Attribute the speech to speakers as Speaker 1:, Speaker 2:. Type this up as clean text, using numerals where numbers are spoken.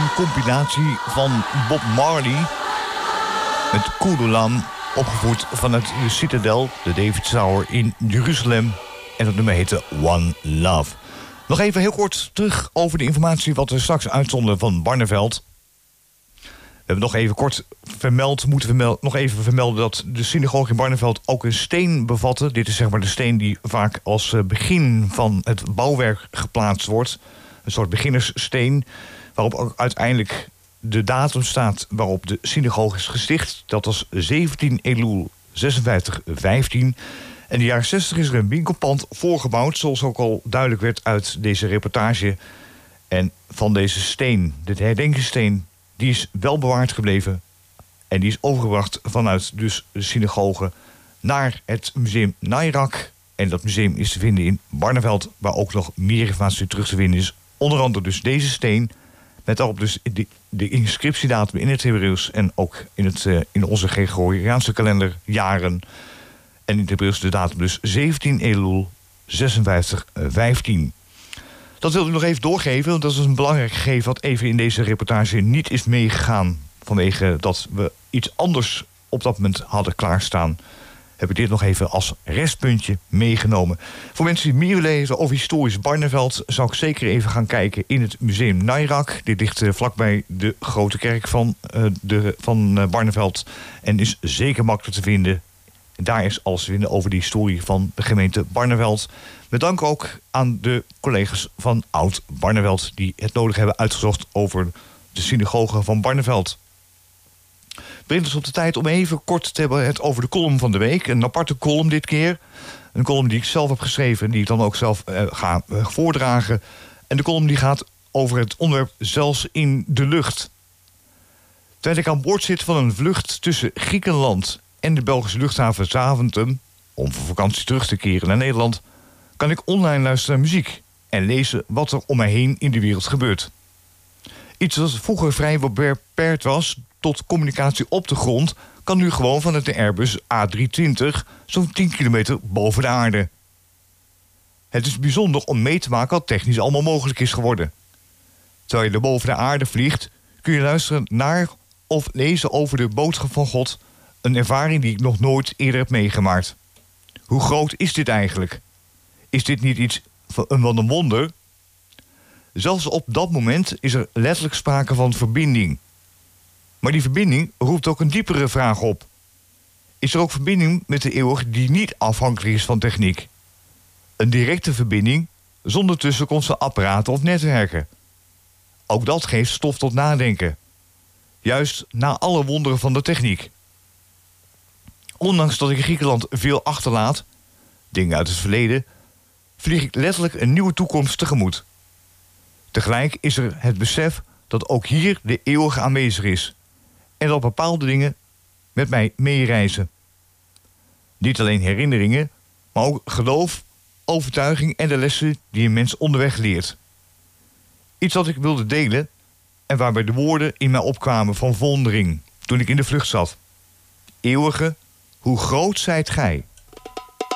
Speaker 1: een compilatie van Bob Marley met Kudulam, opgevoerd vanuit de Citadel, de David Tower in Jeruzalem. En dat nummer heette One Love. Nog even heel kort terug over de informatie wat we straks uitzonden van Barneveld. We hebben nog even kort vermelden dat de synagoge in Barneveld ook een steen bevatte. Dit is zeg maar de steen die vaak als begin van het bouwwerk geplaatst wordt. Een soort beginnerssteen, waarop ook uiteindelijk de datum staat waarop de synagoge is gesticht. Dat was 17 Elul 5615. En in de jaren 60 is er een winkelpand voorgebouwd, zoals ook al duidelijk werd uit deze reportage. En van deze steen, dit herdenkingssteen, die is wel bewaard gebleven. En die is overgebracht vanuit dus de synagoge naar het museum Nairak. En dat museum is te vinden in Barneveld, waar ook nog meer informatie terug te vinden is. Onder andere dus deze steen, met daarop dus de inscriptiedatum in het Hebreeuws en ook in onze Gregoriaanse kalender jaren. En in het Hebreeuws de datum dus 17 Elul 5615. Dat wil ik nog even doorgeven, want dat is een belangrijk gegeven wat even in deze reportage niet is meegegaan. Vanwege dat we iets anders op dat moment hadden klaarstaan, heb ik dit nog even als restpuntje meegenomen. Voor mensen die meer willen lezen over historisch Barneveld, zou ik zeker even gaan kijken in het museum Nairak. Dit ligt vlakbij de grote kerk van Barneveld en is zeker makkelijk te vinden. Daar is alles te vinden over de historie van de gemeente Barneveld. Met dank ook aan de collega's van Oud Barneveld die het nodig hebben uitgezocht over de synagoge van Barneveld. Brengt ons op de tijd om even kort te hebben het over de column van de week. Een aparte column dit keer. Een column die ik zelf heb geschreven en die ik dan ook zelf ga voordragen. En de column die gaat over het onderwerp zelfs in de lucht. Terwijl ik aan boord zit van een vlucht tussen Griekenland en de Belgische luchthaven Zaventem, om voor vakantie terug te keren naar Nederland, kan ik online luisteren naar muziek en lezen wat er om mij heen in de wereld gebeurt. Iets dat vroeger vrij beperkt was tot communicatie op de grond, kan nu gewoon vanuit de Airbus A320 zo'n 10 kilometer boven de aarde. Het is bijzonder om mee te maken wat technisch allemaal mogelijk is geworden. Terwijl je er boven de aarde vliegt, kun je luisteren naar of lezen over de boodschap van God. Een ervaring die ik nog nooit eerder heb meegemaakt. Hoe groot is dit eigenlijk? Is dit niet iets van een wonder? Zelfs op dat moment is er letterlijk sprake van verbinding. Maar die verbinding roept ook een diepere vraag op. Is er ook verbinding met de eeuwige die niet afhankelijk is van techniek? Een directe verbinding zonder tussenkomst apparaten of netwerken. Ook dat geeft stof tot nadenken. Juist na alle wonderen van de techniek. Ondanks dat ik in Griekenland veel achterlaat, dingen uit het verleden, vlieg ik letterlijk een nieuwe toekomst tegemoet. Tegelijk is er het besef dat ook hier de eeuwige aanwezig is en dat bepaalde dingen met mij meereizen. Niet alleen herinneringen, maar ook geloof, overtuiging en de lessen die een mens onderweg leert. Iets wat ik wilde delen en waarbij de woorden in mij opkwamen van verwondering toen ik in de vlucht zat. Eeuwige, hoe groot zijt gij?